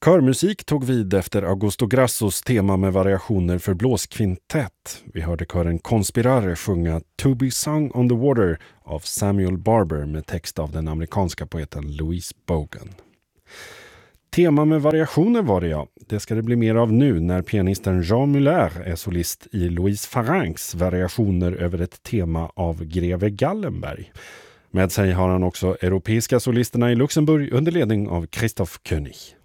Körmusik tog vid efter Augusto Grassos tema med variationer för blåskvintett. Vi hörde kören Conspirare sjunga To Be Sung on the Water av Samuel Barber med text av den amerikanska poeten Louise Bogan. Tema med variationer var det, ja. Det ska det bli mer av nu när pianisten Jean Muller är solist i Louise Faranks variationer över ett tema av greve Gallenberg. Med sig har han också europeiska solisterna i Luxemburg under ledning av Christoph König.